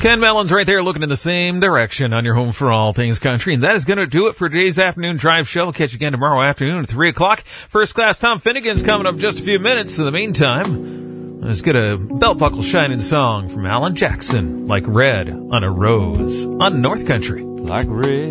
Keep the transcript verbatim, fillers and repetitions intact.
Ken Mellon's right there looking in the same direction on your home for all things country. And that is going to do it for today's afternoon drive show. We'll catch you again tomorrow afternoon at three o'clock. First class Tom Finnegan's coming up in just a few minutes. In the meantime, let's get a belt buckle shining song from Alan Jackson, Like Red on a Rose on North Country. Like red